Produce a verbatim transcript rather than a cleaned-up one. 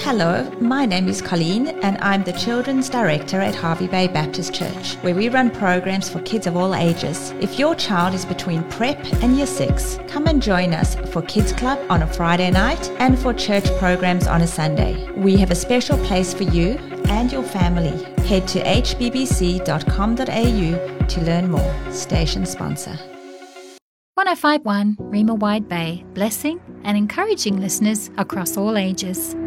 Hello, my name is Colleen and I'm the Children's Director at Harvey Bay Baptist Church, where we run programs for kids of all ages. If your child is between prep and year six, come and join us for Kids Club on a Friday night and for church programs on a Sunday. We have a special place for you and your family. Head to h b b c dot com dot a u to learn more. Station sponsor. one oh five point one Rima Wide Bay, blessing and encouraging listeners across all ages.